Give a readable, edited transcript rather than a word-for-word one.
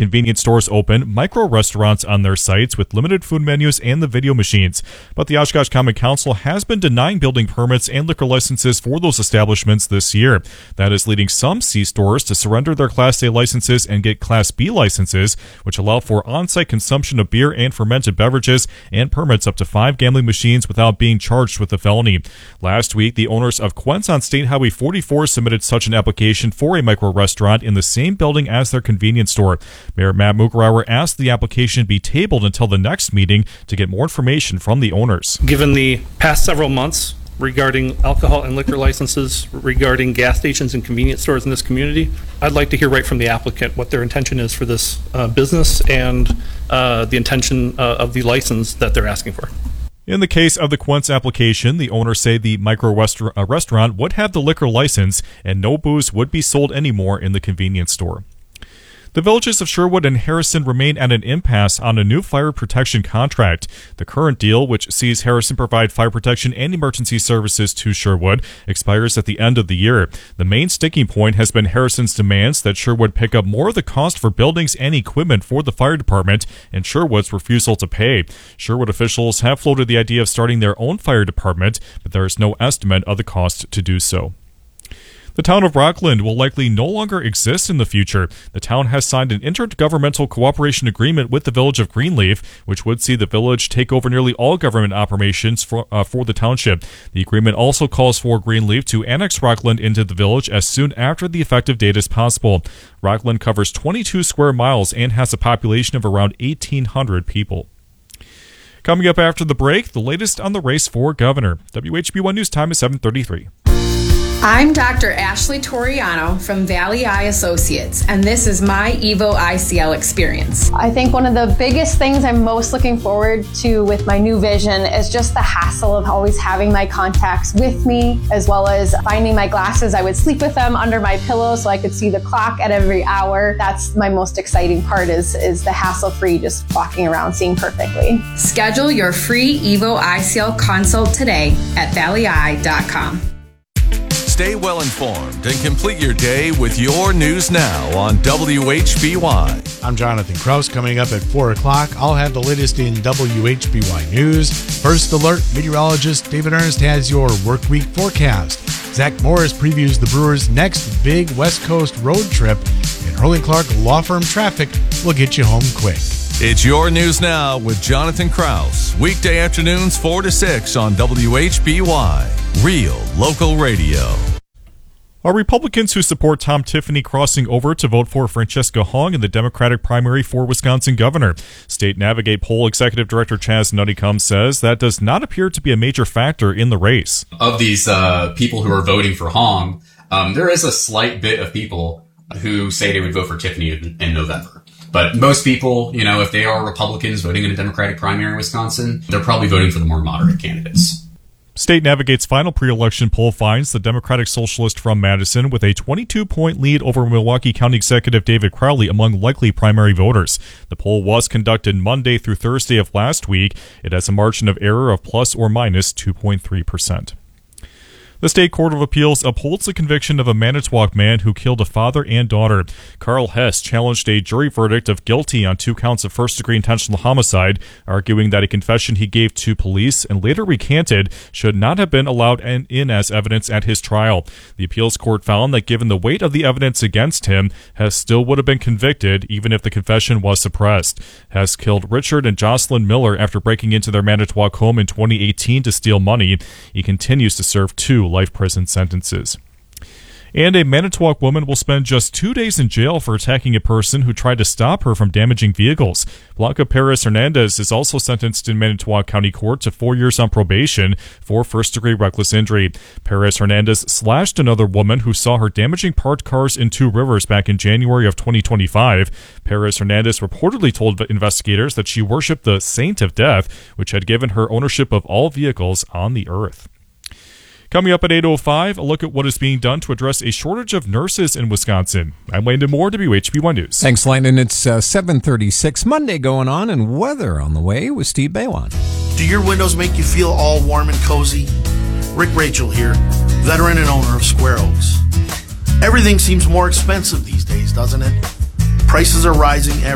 convenience stores open micro-restaurants on their sites with limited food menus and the video machines. But the Oshkosh Common Council has been denying building permits and liquor licenses for those establishments this year. That is leading some C-stores to surrender their Class A licenses and get Class B licenses, which allow for on-site consumption of beer and fermented beverages and permits up to 5 gambling machines without being charged with a felony. Last week, the owners of Quent's on State Highway 44 submitted such an application for a micro-restaurant in the same building as their convenience store. Mayor Matt Mugrauer asked the application be tabled until the next meeting to get more information from the owners. Given the past several months regarding alcohol and liquor licenses, regarding gas stations and convenience stores in this community, I'd like to hear right from the applicant what their intention is for this business and the intention of the license that they're asking for. In the case of the Quent's application, the owners say the micro-restaurant would have the liquor license and no booze would be sold anymore in the convenience store. The villages of Sherwood and Harrison remain at an impasse on a new fire protection contract. The current deal, which sees Harrison provide fire protection and emergency services to Sherwood, expires at the end of the year. The main sticking point has been Harrison's demands that Sherwood pick up more of the cost for buildings and equipment for the fire department, and Sherwood's refusal to pay. Sherwood officials have floated the idea of starting their own fire department, but there is no estimate of the cost to do so. The town of Rockland will likely no longer exist in the future. The town has signed an intergovernmental cooperation agreement with the village of Greenleaf, which would see the village take over nearly all government operations for the township. The agreement also calls for Greenleaf to annex Rockland into the village as soon after the effective date as possible. Rockland covers 22 square miles and has a population of around 1,800 people. Coming up after the break, the latest on the race for governor. WHB1 News Time is 7:33. I'm Dr. Ashley Toriano from Valley Eye Associates, and this is my Evo ICL experience. I think one of the biggest things I'm most looking forward to with my new vision is just the hassle of always having my contacts with me, as well as finding my glasses. I would sleep with them under my pillow so I could see the clock at every hour. That's my most exciting part is the hassle-free, just walking around seeing perfectly. Schedule your free Evo ICL consult today at valleyeye.com. Stay well informed and complete your day with your news now on WHBY. I'm Jonathan Kraus. Coming up at 4 o'clock, I'll have the latest in WHBY news. First alert, meteorologist David Ernst has your work week forecast. Zach Morris previews the Brewers' next big West Coast road trip, and Hurling Clark Law Firm Traffic will get you home quick. It's your news now with Jonathan Kraus. Weekday afternoons 4 to 6 on WHBY. Real local radio. Are Republicans who support Tom Tiffany crossing over to vote for Francesca Hong in the Democratic primary for Wisconsin governor? State Navigate poll executive director Chaz Nuttycombe says that does not appear to be a major factor in the race. Of these people who are voting for Hong, there is a slight bit of people who say they would vote for Tiffany in November. But most people, if they are Republicans voting in a Democratic primary in Wisconsin, they're probably voting for the more moderate candidates. State Navigate's final pre-election poll finds the Democratic Socialist from Madison with a 22-point lead over Milwaukee County Executive David Crowley among likely primary voters. The poll was conducted Monday through Thursday of last week. It has a margin of error of plus or minus 2.3%. The State Court of Appeals upholds the conviction of a Manitowoc man who killed a father and daughter. Carl Hess challenged a jury verdict of guilty on 2 counts of first-degree intentional homicide, arguing that a confession he gave to police and later recanted should not have been allowed in as evidence at his trial. The appeals court found that given the weight of the evidence against him, Hess still would have been convicted even if the confession was suppressed. Hess killed Richard and Jocelyn Miller after breaking into their Manitowoc home in 2018 to steal money. He continues to serve 2 life prison sentences. And a Manitowoc woman will spend just 2 days in jail for attacking a person who tried to stop her from damaging vehicles. Blanca Perez Hernandez is also sentenced in Manitowoc County Court to 4 years on probation for first-degree reckless injury. Perez Hernandez slashed another woman who saw her damaging parked cars in 2 Rivers back in January of 2025. Perez Hernandez reportedly told investigators that she worshipped the Saint of Death, which had given her ownership of all vehicles on the earth. Coming up at 8:05, a look at what is being done to address a shortage of nurses in Wisconsin. I'm Landon Moore, WHB1 News. Thanks, Landon. It's 7:36, Monday going on, and weather on the way with Steve Baywan. Do your windows make you feel all warm and cozy? Rick Rachel here, veteran and owner of Square Oaks. Everything seems more expensive these days, doesn't it? Prices are rising